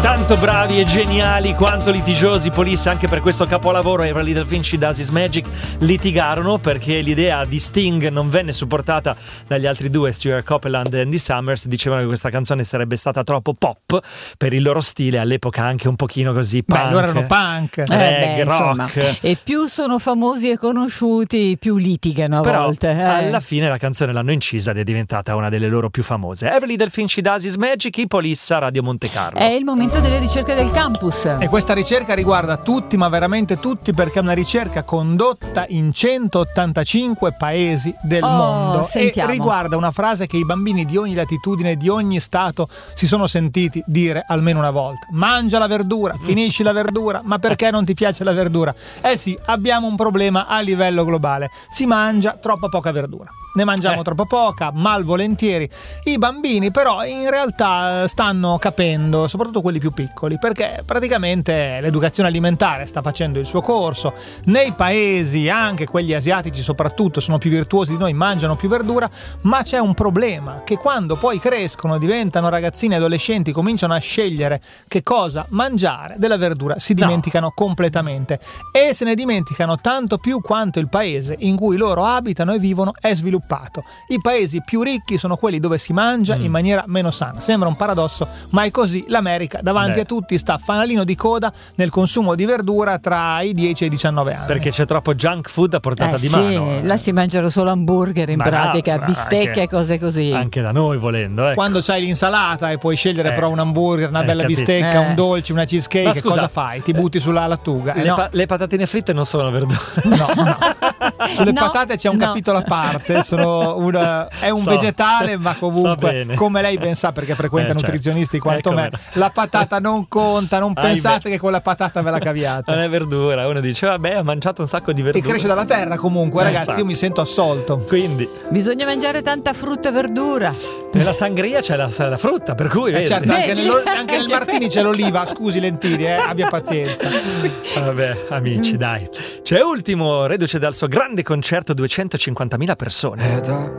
Tanto bravi e geniali quanto litigiosi Police anche per questo capolavoro. Every Little Thing She Does Is Magic litigarono perché l'idea di Sting non venne supportata dagli altri due, Stuart Copeland e Andy Summers. Dicevano che questa canzone sarebbe stata troppo pop per il loro stile, all'epoca anche un pochino così punk. Beh, loro erano punk, reggae, rock. Insomma. E più sono famosi e conosciuti, più litigano a Però, volte. alla fine la canzone l'hanno incisa ed è diventata una delle loro più famose. Every Little Thing She Does Is Magic, i Police a Radio Monte Carlo. È il momento delle ricerche del campus. E questa ricerca riguarda tutti, ma veramente tutti, perché è una ricerca condotta in 185 paesi del mondo. Sentiamo. E riguarda una frase che i bambini di ogni latitudine, di ogni stato si sono sentiti dire almeno una volta: mangia la verdura, finisci la verdura. Ma perché non ti piace la verdura? Eh sì, abbiamo un problema a livello globale: si mangia troppa poca verdura, ne mangiamo troppo poca, malvolentieri. I bambini però in realtà stanno capendo, soprattutto quelli più piccoli, perché praticamente l'educazione alimentare sta facendo il suo corso. Nei paesi, anche quelli asiatici soprattutto, sono più virtuosi di noi, mangiano più verdura, ma c'è un problema: che quando poi crescono, diventano ragazzini e adolescenti, cominciano a scegliere che cosa mangiare, della verdura si dimenticano completamente, e se ne dimenticano tanto più quanto il paese in cui loro abitano e vivono è sviluppato. I paesi più ricchi sono quelli dove si mangia in maniera meno sana. Sembra un paradosso, ma è così. L'America davanti a tutti sta fanalino di coda nel consumo di verdura tra i 10 e i 19 anni. Perché c'è troppo junk food a portata di Sì, mano. là si mangiano solo hamburger in pratica, bistecche e cose così. Anche da noi volendo. Ecco. Quando c'hai l'insalata e puoi scegliere però un hamburger, una bella capito. bistecca, un dolce, una cheesecake, Ma che scusa, cosa fai? Ti butti sulla lattuga? Le patatine fritte non sono verdure. No. Sulle No, patate c'è un no. capitolo a parte, è un vegetale, ma comunque, come lei ben sa perché frequenta certo. nutrizionisti quanto me, la patata non conta, non pensate che con la patata ve la caviate. Non è verdura, uno dice vabbè, ho mangiato un sacco di verdure. E cresce dalla terra comunque, ragazzi, esatto. io mi sento assolto. Quindi Bisogna mangiare tanta frutta e verdura. nella sangria c'è la frutta, per cui vedi. Certo, anche nel martini c'è l'oliva, scusi Lentini, abbia pazienza. Vabbè, amici, dai. C'è Ultimo, reduce dal suo grande concerto, 250.000 persone.